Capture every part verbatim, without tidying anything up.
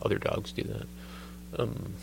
other dogs do that. Um,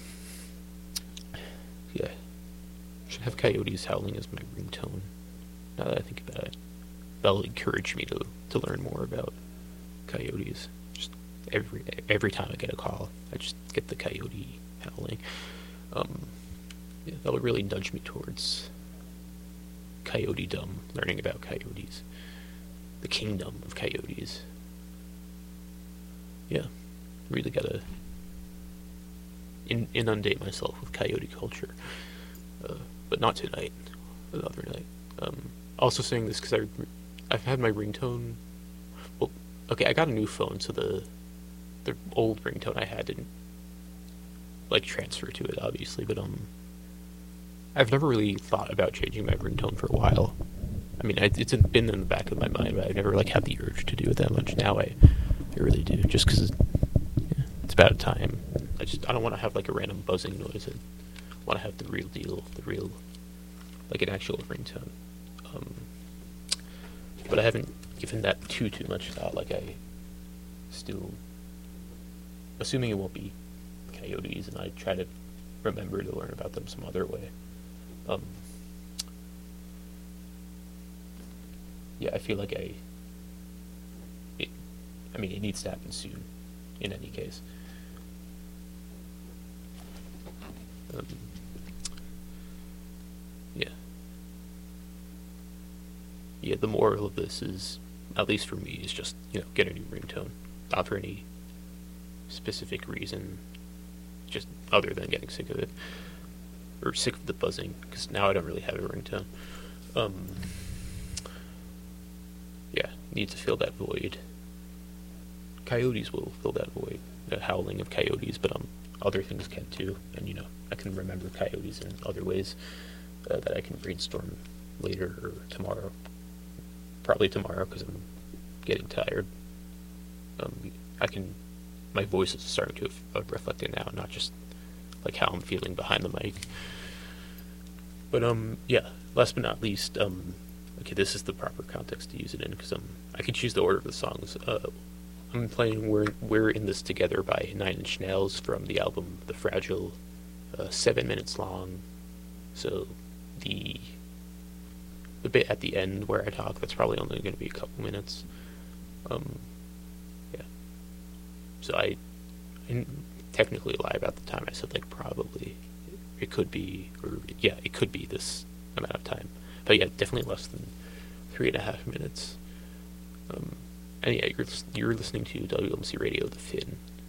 yeah, should have coyotes howling as my ringtone. Now that I think about it, that'll encourage me to to learn more about coyotes. Just every every time I get a call, I just get the coyote howling. Um, yeah, that would really nudge me towards coyote-dom, learning about coyotes, the kingdom of coyotes. Yeah, really gotta in- inundate myself with coyote culture, uh, but not tonight. The other night. Um, also saying this because I I've had my ringtone. Well, okay, I got a new phone, so the the old ringtone I had didn't like transfer to it, obviously. But um, I've never really thought about changing my ringtone for a while. I mean, I, it's been in the back of my mind, but I've never like had the urge to do it that much. Now I, I really do, just because yeah, it's about time. I just I don't want to have like a random buzzing noise. I want to have the real deal, the real, like an actual ringtone. Um, but I haven't given that too too much thought. Like I still, assuming it won't be coyotes, and I try to remember to learn about them some other way. Um, yeah, I feel like I. It, I mean, it needs to happen soon. In any case. Um, yeah. Yeah, the moral of this is, at least for me, is just, you know, get a new ringtone. Not for any specific reason, just other than getting sick of it. Or sick of the buzzing, because now I don't really have a ringtone. Um, yeah, need to fill that void. Coyotes will fill that void. The howling of coyotes, but um, other things can too. And, you know, I can remember coyotes in other ways uh, that I can brainstorm later or tomorrow. Probably tomorrow, because I'm getting tired. Um, I can, my voice is starting to uh, reflect it now, not just like how I'm feeling behind the mic. But um, yeah. Last but not least, um, okay, this is the proper context to use it in, because um, I can choose the order of the songs. Uh, I'm playing "We're We're in This Together" by Nine Inch Nails from the album The Fragile, uh, seven minutes long. So the the bit at the end where I talk, that's probably only going to be a couple minutes. Um, yeah. So I, I didn't technically lie about the time. I said like probably it could be, or yeah, it could be this amount of time. But yeah, definitely less than three and a half minutes. Um, and yeah, you're you're listening to W M C Radio, The Fin.